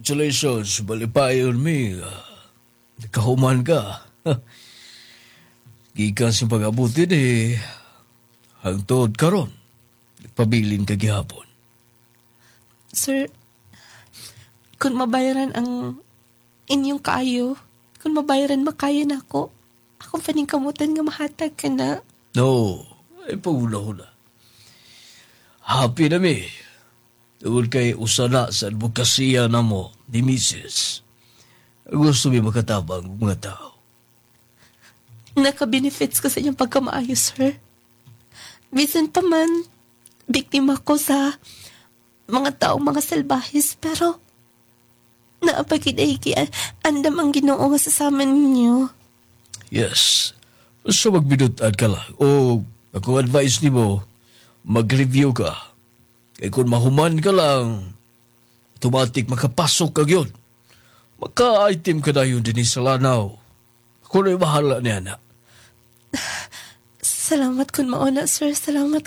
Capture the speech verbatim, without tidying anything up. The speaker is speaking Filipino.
Congratulations, balipayon mi. Nakahuman ka. Gikan sa pag-abutin eh. Hangtod karon. Pabilin ka gihapon. Sir, kung mabayaran ang inyong kayo, kung mabayaran makaya na ako, akong paningkamutan nga mahatag ka na. No, ay paguna-una. Happy na mi. Tungod kay usana sa advokasya na mo ni Missus Gusto mi makatabang mga tao. Naka-benefits ko sa inyong pagkamaayo, sir. Bisan pa man, biktima ko sa mga taong mga salbahis, pero naapagid-ay andam ang Ginoo nga sasaman ninyo. Yes. So magbinutan ka lang. O ako advice ni mo, mag-review ka. Kaya kung mahuman ka lang, automatic makapasok ka yun. Maka-item ka na yun din sa lanaw. Ako na'y bahala niya na. Salamat kun mauna, sir. Salamat